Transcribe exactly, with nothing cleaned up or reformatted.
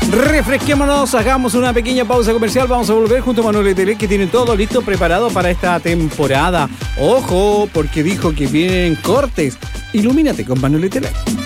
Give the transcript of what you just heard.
Refresquémonos, hagamos una pequeña pausa comercial. Vamos a volver junto a Manuel Letelier, que tiene todo listo, preparado para esta temporada. Ojo, porque dijo que vienen cortes. Ilumínate con Manuel Letelier.